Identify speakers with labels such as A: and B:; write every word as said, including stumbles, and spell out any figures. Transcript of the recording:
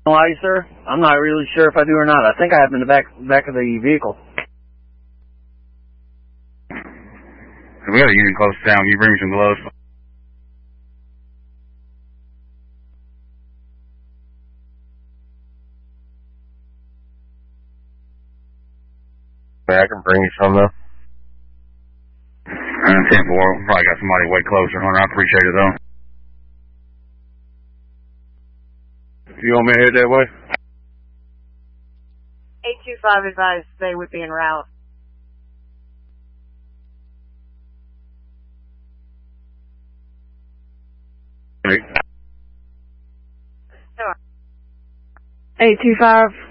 A: Why, sir? I'm not really sure if I do or not. I think I have in the back back of the vehicle.
B: We got a unit close to town. Can you bring me some gloves?
C: I can bring you some, though.
B: Uh, ten four. Probably got somebody way closer, Hunter. I appreciate it, though.
C: You want me to head that way?
D: eight two five advised they would be en route.
C: Hey.
D: eight two five